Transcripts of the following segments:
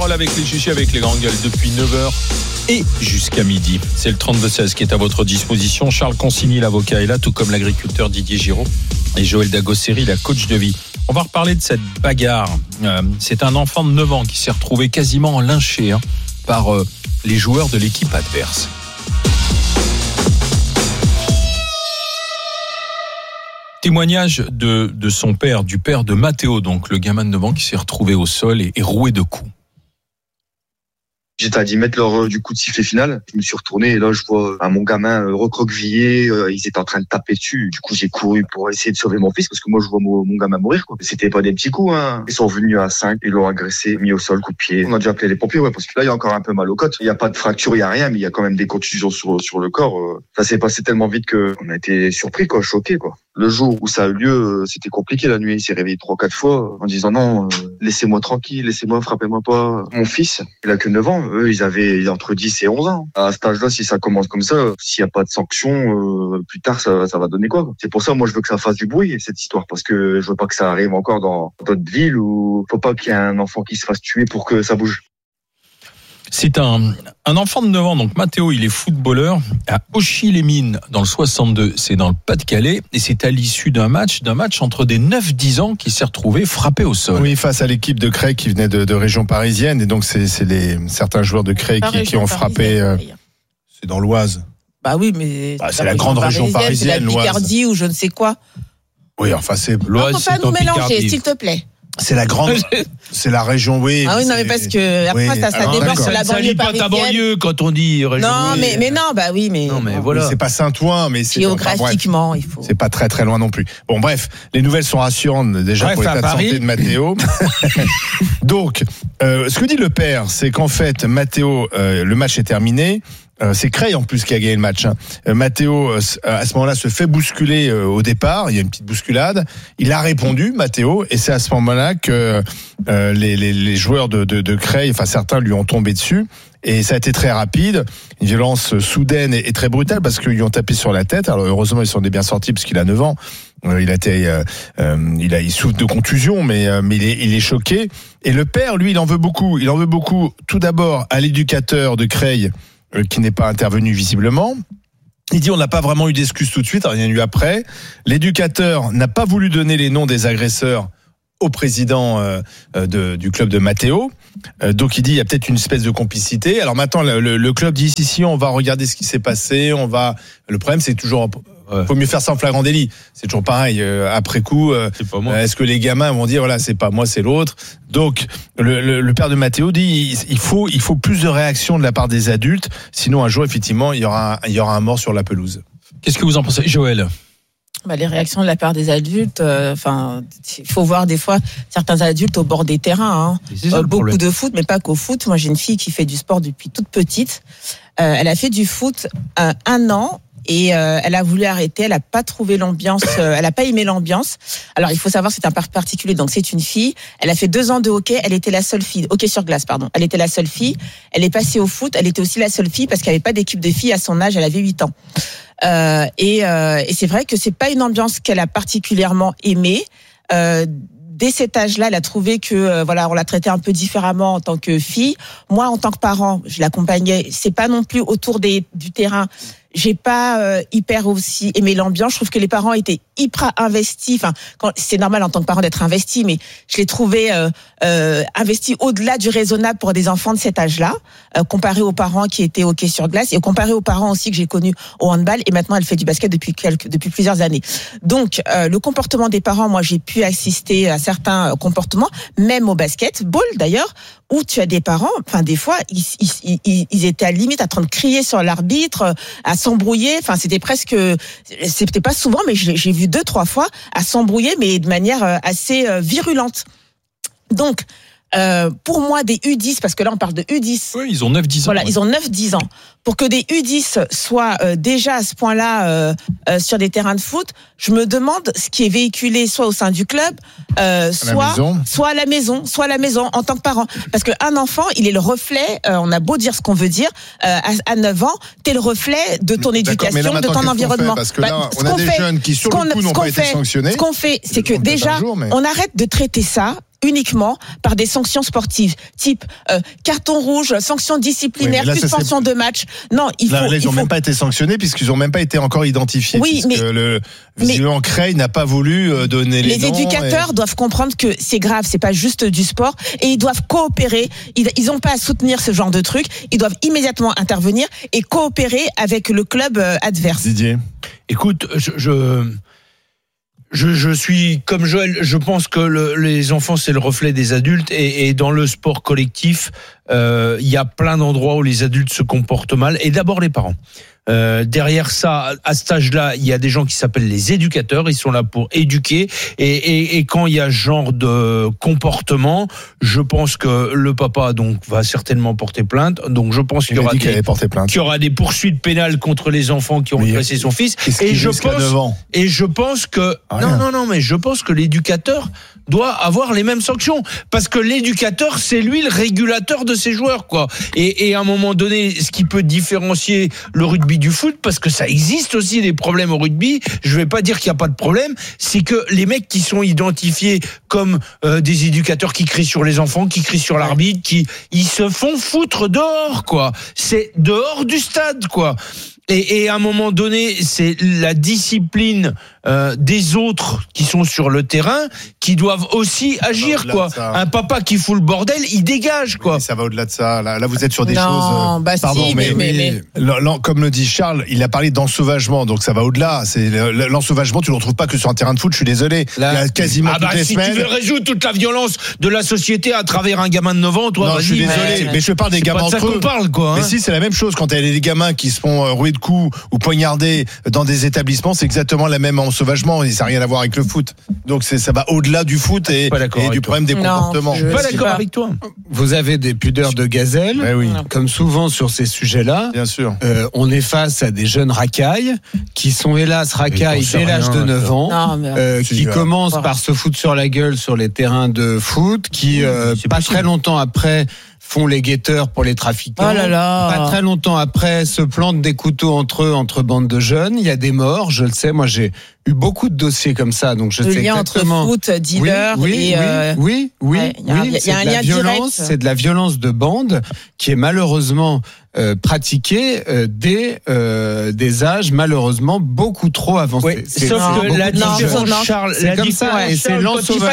Voilà, avec les chichis, avec les grandes gueules depuis 9h et jusqu'à midi. C'est le 32-16 qui est à votre disposition. Charles Consigny, l'avocat, est là, tout comme l'agriculteur Didier Giraud et Joël Dagosseri, la coach de vie. On va reparler de cette bagarre. C'est un enfant de 9 ans qui s'est retrouvé quasiment lynché par les joueurs de l'équipe adverse. Témoignage de son père, du père de Mathéo, donc le gamin de 9 ans qui s'est retrouvé au sol et roué de coups. J'étais à 10 mètres lors du coup de sifflet final. Je me suis retourné et là, je vois mon gamin recroquevillé. Ils étaient en train de taper dessus. Du coup, j'ai couru pour essayer de sauver mon fils parce que moi, je vois mon gamin mourir, quoi. C'était pas des petits coups, hein. Ils sont venus à 5, ils l'ont agressé, mis au sol, coup de pied. On a dû appeler les pompiers, parce que là, il y a encore un peu mal aux côtes. Il y a pas de fracture, il y a rien, mais il y a quand même des contusions sur le corps. Ça s'est passé tellement vite que on a été surpris, quoi, choqués, quoi. Le jour où ça a eu lieu, c'était compliqué la nuit. Il s'est réveillé 3-4 fois en disant non, laissez-moi tranquille, laissez-moi, frappez-moi pas. Mon fils, il a que 9 ans. Eux, ils avaient entre 10 et 11 ans. À cet âge-là, si ça commence comme ça, s'il n'y a pas de sanction, plus tard, ça va donner quoi. C'est pour ça, moi, je veux que ça fasse du bruit, cette histoire, parce que je veux pas que ça arrive encore dans d'autres villes où faut pas qu'il y ait un enfant qui se fasse tuer pour que ça bouge. C'est un enfant de 9 ans, donc Mathéo, il est footballeur à Auchy-les-Mines, dans le 62, c'est dans le Pas-de-Calais, et c'est à l'issue d'un match entre des 9-10 ans qui s'est retrouvé frappé au sol. Oui, face à l'équipe de Creil qui venait de région parisienne, et donc c'est certains joueurs de Creil qui ont frappé. C'est dans l'Oise. Bah oui, mais c'est la grande région parisienne, c'est la Picardie ou je ne sais quoi. Oui, enfin c'est l'Oise. On peut pas nous mélanger, s'il te plaît. C'est la grande, c'est la région, oui. Ah oui, non, mais parce que après, oui, ça déborde sur la banlieue parisienne. Ça pas ta banlieue quand on dit région. Non, mais non, bah oui, mais. Non, mais voilà. C'est pas Saint-Ouen, mais c'est. Géographiquement, il faut. C'est pas très très loin non plus. Bon, bref, les nouvelles sont rassurantes déjà pour l'état de santé de Mathéo. Donc, ce que dit le père, c'est qu'en fait, Mathéo, le match est terminé. C'est Creil en plus qui a gagné le match. Mathéo, à ce moment-là, se fait bousculer au départ. Il y a une petite bousculade. Il a répondu, Mathéo, et c'est à ce moment-là que les joueurs de Creil, enfin certains lui ont tombé dessus. Et ça a été très rapide, une violence soudaine et très brutale parce qu'ils lui ont tapé sur la tête. Alors heureusement, ils s'en est bien sortis parce qu'il a 9 ans. Il souffre de contusion, mais il est choqué. Et le père, lui, il en veut beaucoup. Il en veut beaucoup. Tout d'abord à l'éducateur de Creil, qui n'est pas intervenu visiblement. Il dit on n'a pas vraiment eu d'excuses tout de suite, rien eu après. L'éducateur n'a pas voulu donner les noms des agresseurs au président du club de Mathéo. Donc il dit il y a peut-être une espèce de complicité. Alors maintenant le club dit si on va regarder ce qui s'est passé, le problème c'est toujours faut mieux faire ça en flagrant délit. C'est toujours pareil après coup est-ce que les gamins vont dire voilà, c'est pas moi, c'est l'autre. Donc le père de Mathéo dit il faut plus de réaction de la part des adultes, sinon un jour effectivement il y aura un mort sur la pelouse. Qu'est-ce que vous en pensez, Joël? Les réactions de la part des adultes, il faut voir des fois certains adultes au bord des terrains. Beaucoup de foot, mais pas qu'au foot. Moi, j'ai une fille qui fait du sport depuis toute petite. Elle a fait du foot 1 an. Et elle a voulu arrêter, elle a pas trouvé l'ambiance, elle a pas aimé l'ambiance. Alors il faut savoir c'est un particulier, donc c'est une fille. Elle a fait 2 ans de hockey, elle était la seule fille, hockey sur glace pardon. Elle était la seule fille. Elle est passée au foot, elle était aussi la seule fille parce qu'il n'y avait pas d'équipe de filles à son âge, elle avait 8 ans. Et c'est vrai que c'est pas une ambiance qu'elle a particulièrement aimée. Dès cet âge-là, elle a trouvé que on l'a traitée un peu différemment en tant que fille. Moi, en tant que parent, je l'accompagnais. C'est pas non plus autour du terrain. J'ai pas hyper aussi aimé l'ambiance. Je trouve que les parents étaient hyper investis. Enfin, c'est normal en tant que parent d'être investi, mais je les trouvais investis au-delà du raisonnable pour des enfants de cet âge-là, comparé aux parents qui étaient hockey sur glace et comparé aux parents aussi que j'ai connus au handball. Et maintenant, elle fait du basket depuis plusieurs années. Donc, le comportement des parents, moi, j'ai pu assister à certains comportements, même au basketball d'ailleurs, où tu as des parents, enfin des fois, ils étaient à la limite en train de crier sur l'arbitre, à s'embrouiller. Enfin, c'était pas souvent, mais j'ai vu 2-3 fois à s'embrouiller, mais de manière assez virulente. Donc, pour moi, des U10, parce que là on parle de U10. Oui, ils ont 9-10 ans. Voilà, ils ont 9-10 ans. Pour que des U10 soient déjà à ce point-là sur des terrains de foot, je me demande ce qui est véhiculé soit au sein du club, soit à la maison en tant que parent. Parce qu'un enfant, il est le reflet, on a beau dire ce qu'on veut dire, à 9 ans, t'es le reflet de ton éducation, de ton environnement. Parce que là, on a des jeunes qui sur le coup n'ont pas été sanctionnés. Ce qu'on fait, c'est que déjà, on arrête de traiter ça uniquement par des sanctions sportives, type carton rouge, sanction disciplinaire, suspension de match. Non, ils n'ont même pas été sanctionnés puisqu'ils n'ont même pas été encore identifiés. Oui, mais le vigilant Creil n'a pas voulu donner les noms. Les éducateurs doivent comprendre que c'est grave, c'est pas juste du sport, et ils doivent coopérer. Ils n'ont pas à soutenir ce genre de truc. Ils doivent immédiatement intervenir et coopérer avec le club adverse. Didier, écoute, je suis comme Joël. Je pense que les enfants c'est le reflet des adultes et dans le sport collectif, il y a plein d'endroits où les adultes se comportent mal et d'abord les parents. Derrière ça, à cet âge-là, il y a des gens qui s'appellent les éducateurs. Ils sont là pour éduquer. Et quand il y a ce genre de comportement, je pense que le papa donc va certainement porter plainte. Donc je pense qu'il y aura des poursuites pénales contre les enfants qui ont agressé son fils. Et je pense que mais je pense que l'éducateur doit avoir les mêmes sanctions parce que l'éducateur c'est lui le régulateur de ses joueurs quoi. Et à un moment donné, ce qui peut différencier le rugby du foot, parce que ça existe aussi des problèmes au rugby, je vais pas dire qu'il y a pas de problème, c'est que les mecs qui sont identifiés comme des éducateurs qui crient sur les enfants, qui crient sur l'arbitre, ils se font foutre dehors quoi. C'est dehors du stade quoi. Et à un moment donné, c'est la discipline des autres qui sont sur le terrain qui doivent aussi agir quoi. Un papa qui fout le bordel, il dégage quoi. Oui, ça va au-delà de ça. Là vous êtes sur des choses. Pardon, si, mais... comme le dit Charles, il a parlé d'ensauvagement, donc ça va au-delà. C'est l'ensauvagement, tu ne le retrouves pas que sur un terrain de foot. Je suis désolé. Là, il y a quasiment toutes les semaines. Si tu veux résoudre toute la violence de la société à travers un gamin de 9 ans, toi. Non, je suis désolé, mais je parle des gamins entre eux. Mais si, c'est la même chose quand il y a des gamins qui se font rouer de coups ou poignarder dans des établissements, c'est exactement la même ensauvagement et ça n'a rien à voir avec le foot. Donc ça va au-delà du foot et du problème des comportements. Je suis pas d'accord avec toi. Vous avez des pudeurs de gazelle, comme souvent sur ces sujets-là. Bien sûr. On est face à des jeunes racailles qui sont hélas racailles dès l'âge de 9 ans, qui commencent par se foutre sur la gueule sur les terrains de foot, qui pas très longtemps après font les guetteurs pour les trafiquants. Oh là là. Pas très longtemps après, se plantent des couteaux entre eux, entre bandes de jeunes. Il y a des morts, je le sais. Moi, j'ai eu beaucoup de dossiers comme ça, donc je sais exactement. Le lien entre foot, dealer oui, il y a un lien direct. C'est de la violence de bande qui est malheureusement pratiquée dès des âges malheureusement beaucoup trop avancés. Sauf que la différence, Charles, c'est comme ça, et c'est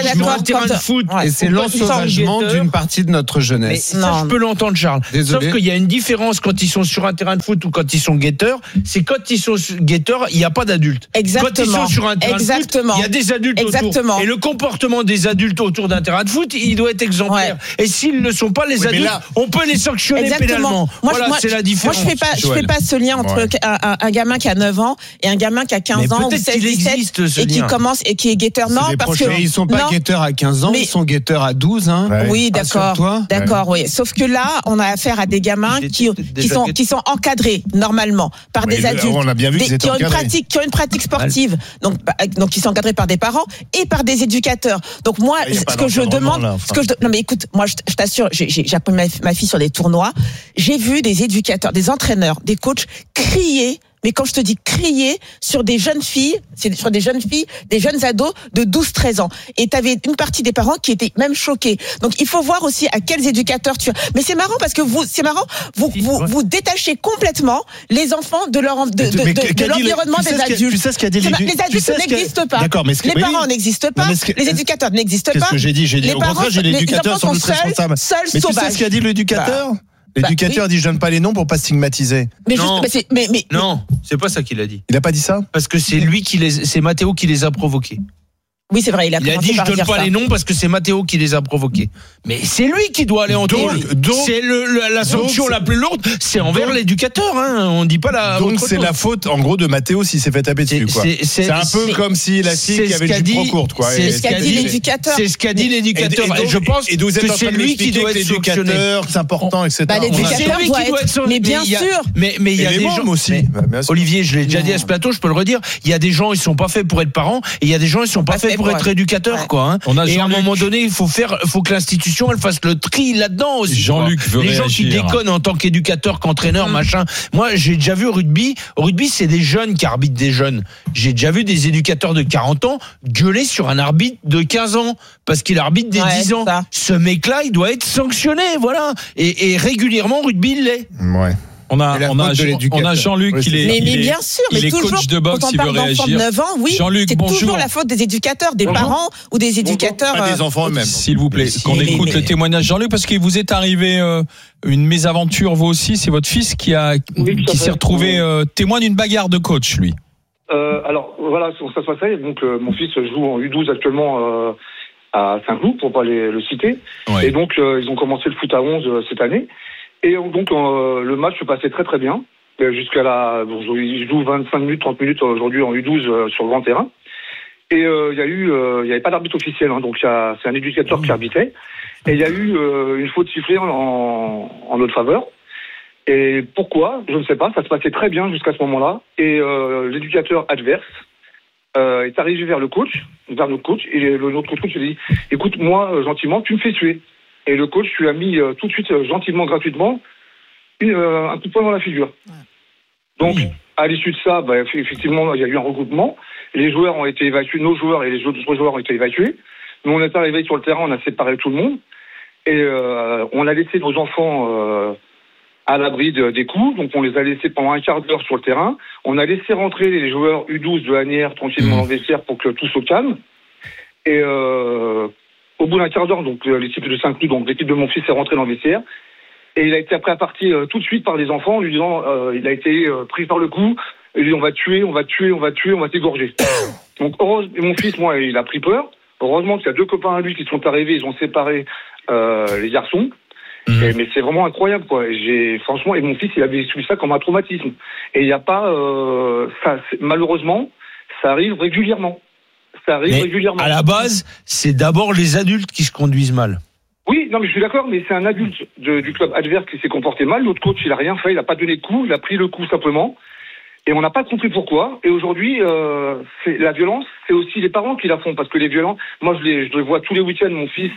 l'ensauvagement d'une partie de notre jeunesse. Mais ça, je peux l'entendre, Charles. Désolé. Sauf qu'il y a une différence quand ils sont sur un terrain de foot ou quand ils sont guetteurs. C'est quand ils sont guetteurs, il n'y a pas d'adultes. Exactement. Quand ils sont sur un terrain de foot, il y a des adultes autour. Et le comportement des adultes autour d'un terrain de foot, il doit être exemplaire. Et s'ils ne sont pas les adultes, on peut les sanctionner pénalement. Voilà, c'est la différence. Moi, je fais pas ce lien entre un gamin qui a 9 ans et un gamin qui a 15 ans ou 16, 17 et qui commence et qui est guetteur. Non, parce que ils sont pas guetteurs à 15 ans, ils sont guetteurs à 12 hein. Oui, d'accord. D'accord, oui. Sauf que là, on a affaire à des gamins qui sont encadrés normalement par des adultes. On a bien vu qu'ils étaient encadrés. Qui ont une pratique sportive. Donc ils sont encadrés par des parents et par des éducateurs. Donc moi, ce que je demande, non mais écoute, moi je t'assure, j'ai appris ma fille sur des tournois, j'ai vu des éducateurs, des entraîneurs, des coachs crier. Mais quand je te dis crier sur des jeunes filles, des jeunes ados de 12-13 ans. Et t'avais une partie des parents qui étaient même choqués. Donc il faut voir aussi à quels éducateurs tu as. Mais c'est marrant parce que vous détachez complètement les enfants de l'environnement des adultes. Tu sais ce qu'a dit les adultes n'existent pas. D'accord, mais les parents n'existent pas. Les éducateurs n'existent pas. Qu'est-ce que j'ai dit? Au contraire, j'ai l'éducateur sont tous responsables. Mais tu sais ce qu'a dit l'éducateur? L'éducateur dit je donne pas les noms pour pas stigmatiser. Non, c'est pas ça qu'il a dit. Il a pas dit ça? Parce que c'est c'est Matteo qui les a provoqués. Oui, c'est vrai, il a dit je donne pas les noms parce que c'est Matteo qui les a provoqués. Mais c'est lui qui doit aller en tôle. C'est la sanction la plus lourde, c'est envers l'éducateur hein, on dit pas la donc c'est la faute en gros de Matteo s'il s'est fait taper dessus quoi. C'est un peu comme si la fille qui avait le jupe trop courte quoi. C'est ce qu'a dit l'éducateur. C'est ce qu'a dit l'éducateur et je pense que c'est lui qui doit être sanctionné. C'est important etc. L'éducateur doit être mais bien sûr. Mais il y a des gens aussi. Olivier, je l'ai déjà dit à ce plateau, je peux le redire, il y a des gens ils sont pas faits pour être parents et il y a des gens ils sont pas faits pour être éducateur, quoi. Hein. Et à un moment donné, il faut que l'institution elle fasse le tri là-dedans aussi. Jean-Luc veut les gens réagir. qui déconnent en tant qu'éducateur, qu'entraîneur, machin. Moi, j'ai déjà vu au rugby, c'est des jeunes qui arbitrent des jeunes. J'ai déjà vu des éducateurs de 40 ans gueuler sur un arbitre de 15 ans parce qu'il arbitre des 10 ans. Ça. Ce mec-là, il doit être sanctionné, voilà. Et régulièrement, au rugby, il l'est. Ouais. On a Jean-Luc, oui, mais bien sûr, mais il est toujours, coach de boxe, quand on il veut parle d'enfants réagir. de 9 ans, oui, Jean-Luc, c'est bonjour. toujours la faute des éducateurs, des parents ou des éducateurs. Pas des enfants eux-mêmes. S'il vous plaît, qu'on écoute le témoignage de Jean-Luc, parce qu'il vous est arrivé une mésaventure, vous aussi, c'est votre fils qui s'est retrouvé témoin d'une bagarre de coach, lui. Alors voilà, ça se passait. Donc mon fils joue en U12 actuellement à Saint-Cloud, pour pas le citer. Ouais. Et donc ils ont commencé le foot à 11 cette année. Et donc le match se passait très très bien. Jusqu'à ils jouent 25 minutes, 30 minutes aujourd'hui en U12 sur le grand terrain. Et il y avait pas d'arbitre officiel, hein, donc c'est un éducateur qui arbitrait. Et il y a eu une faute sifflée en notre faveur. Et pourquoi? Je ne sais pas. Ça se passait très bien jusqu'à ce moment-là. Et l'éducateur adverse est arrivé vers notre coach. Et notre coach lui a dit: écoute, moi, gentiment, tu me fais tuer. Et le coach lui a mis tout de suite, gentiment, gratuitement, un coup de poing dans la figure. Donc, à l'issue de ça, effectivement, il y a eu un regroupement. Les joueurs ont été évacués, nos joueurs et les autres joueurs ont été évacués. Nous, on est arrivés sur le terrain, on a séparé tout le monde. Et on a laissé nos enfants à l'abri des coups. Donc, on les a laissés pendant un quart d'heure sur le terrain. On a laissé rentrer les joueurs U12 de Asnières tranquillement dans le vestiaire pour que tout se calme. Et au bout d'un quart d'heure, donc l'équipe de Saint-Cloud, donc l'équipe de mon fils est rentrée dans le vestiaire. Et il a été après à partir tout de suite par les enfants en lui disant il a été pris par le cou. Il dit on va tuer, on va t'égorger. Donc mon fils, moi, il a pris peur. Heureusement qu'il y a 2 copains à lui qui sont arrivés, ils ont séparé les garçons. Mais c'est vraiment incroyable, quoi. Franchement, et mon fils, il avait suivi ça comme un traumatisme. Et il n'y a pas, malheureusement, ça arrive régulièrement. Régulièrement. À la base, c'est d'abord les adultes qui se conduisent mal. Oui, non, mais je suis d'accord, mais c'est un adulte du club adverse qui s'est comporté mal. L'autre coach, il a rien fait, il a pas donné de coup, il a pris le coup simplement. Et on n'a pas compris pourquoi. Et aujourd'hui, c'est la violence, c'est aussi les parents qui la font, parce que les violents, moi, je les vois tous les week-ends, mon fils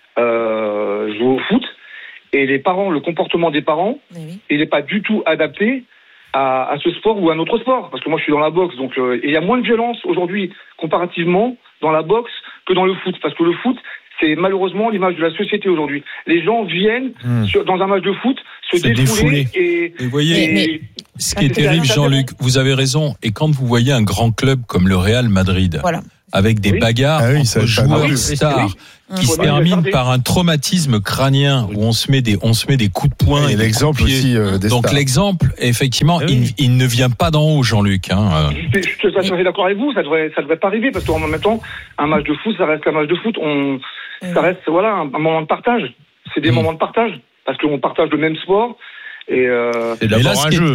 joue au foot, et les parents, le comportement des parents, il n'est pas du tout adapté à ce sport ou à un autre sport, parce que moi je suis dans la boxe, donc il y a moins de violence aujourd'hui comparativement dans la boxe que dans le foot, parce que le foot c'est malheureusement l'image de la société aujourd'hui. Les gens viennent dans un match de foot se défouler et vous voyez, ce qui est terrible, Jean-Luc, vous avez raison, et quand vous voyez un grand club comme le Real Madrid, avec des bagarres entre joueurs stars qui se terminent par un traumatisme crânien où on se met des coups de poing et l'exemple aussi des donc stars. L'exemple, effectivement, il ne vient pas d'en haut, Jean-Luc. Je suis d'accord avec vous, ça devrait pas arriver, parce qu'en même temps, un match de foot, ça reste un match de foot. Ça reste un moment de partage. C'est des moments de partage, parce qu'on partage le même sport. Et là,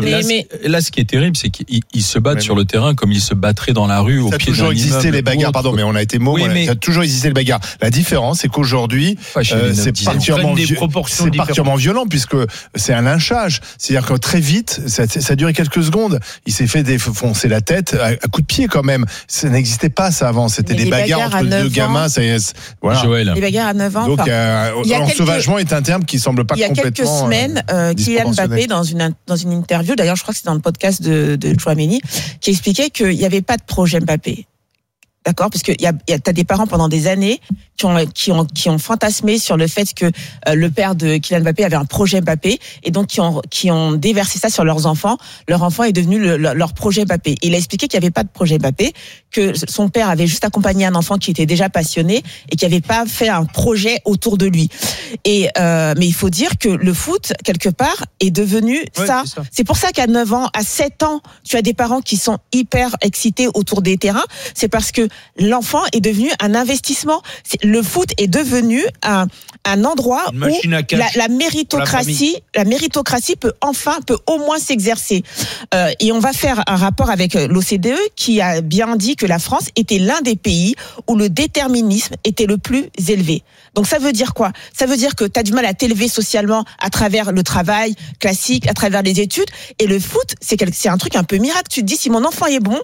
ce qui est terrible, c'est qu'ils se battent sur le terrain comme ils se battraient dans la rue au pied d'un immeuble. Ça a toujours existé les bagarres, pardon, mais on a été ça a toujours existé les bagarres. La différence, c'est qu'aujourd'hui, c'est particulièrement violent, puisque c'est un lynchage. C'est-à-dire que très vite, ça a duré quelques secondes. Il s'est fait défoncer la tête à coups de pied quand même. Ça n'existait pas ça avant. C'était des bagarres entre 2 gamins. Voilà. Joël. Les bagarres à 9 ans. Donc, l'ensauvagement est un terme qui semble pas complètement. Il y a quelques semaines, Kylian Mbappé, dans une interview, d'ailleurs je crois que c'est dans le podcast de Chouameni, qui expliquait qu'il n'y avait pas de projet Mbappé. D'accord, parce que t'as des parents pendant des années qui ont fantasmé sur le fait que le père de Kylian Mbappé avait un projet Mbappé, et donc qui ont déversé ça sur leurs enfants. Leur enfant est devenu leur projet Mbappé. Et il a expliqué qu'il n'y avait pas de projet Mbappé, que son père avait juste accompagné un enfant qui était déjà passionné et qui n'avait pas fait un projet autour de lui. Et mais il faut dire que le foot quelque part est devenu ça. C'est pour ça qu'à 9 ans, à 7 ans, tu as des parents qui sont hyper excités autour des terrains. C'est parce que l'enfant est devenu un investissement. Le foot est devenu un endroit où la méritocratie peut au moins s'exercer. Et on va faire un rapport avec l'OCDE qui a bien dit que la France était l'un des pays où le déterminisme était le plus élevé. Donc ça veut dire quoi? Ça veut dire que tu as du mal à t'élever socialement à travers le travail classique, à travers les études. Et le foot, c'est un truc un peu miracle. Tu te dis, si mon enfant est bon,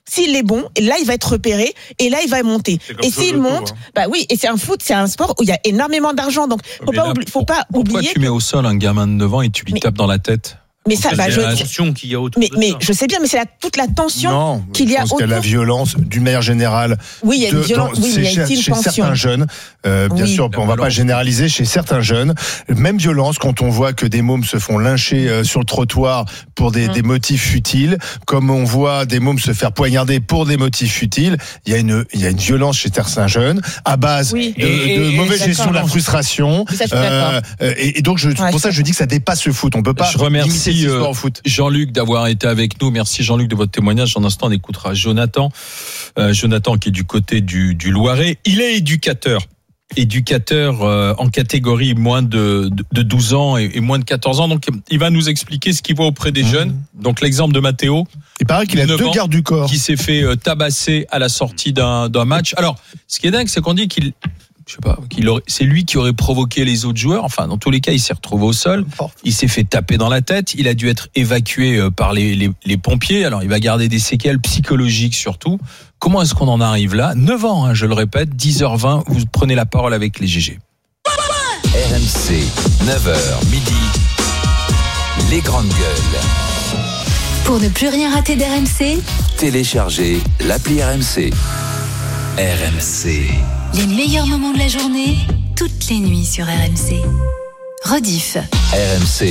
S'il est bon, là, il va être repéré et là, il va monter. Et s'il monte, oui, et c'est un sport où il y a énormément d'argent. Donc, faut pas oublier. Pourquoi tu mets au sol un gamin de 9 ans et tu lui tapes dans la tête? Mais ça, la tension qu'il y a autour de ça. Je sais bien, mais c'est toute la tension qu'il y a autour. Je pense qu'il y a la violence, d'une manière générale. Oui, il y a une violence. Oui, il y a une chez certains jeunes, bien sûr, on va pas généraliser, chez certains jeunes, même violence quand on voit que des mômes se font lyncher sur le trottoir pour des motifs futiles, comme on voit des mômes se faire poignarder pour des motifs futiles. Il y a une violence chez certains jeunes à base de mauvaise gestion de la frustration. Et donc, pour ça, je dis que ça dépasse le foot. On peut pas. Je remercie Jean-Luc d'avoir été avec nous. Merci Jean-Luc de votre témoignage. En un instant, on écoutera Jonathan. Jonathan qui est du côté du Loiret. Il est éducateur en catégorie moins de 12 ans et moins de 14 ans. Donc, il va nous expliquer ce qu'il voit auprès des jeunes. Donc, l'exemple de Mathéo. Il paraît qu'il a 2 gardes du corps. Qui s'est fait tabasser à la sortie d'un match. Alors, ce qui est dingue, c'est qu'on dit c'est lui qui aurait provoqué les autres joueurs. Enfin, dans tous les cas, il s'est retrouvé au sol. Il s'est fait taper dans la tête. Il a dû être évacué par les pompiers. Alors, il va garder des séquelles psychologiques surtout. Comment est-ce qu'on en arrive là? 9 ans, je le répète, 10h20, vous prenez la parole avec les GG. RMC, 9h, midi, les grandes gueules. Pour ne plus rien rater d'RMC, téléchargez l'appli RMC. RMC. Les meilleurs moments de la journée, toutes les nuits sur RMC. Rediff. RMC.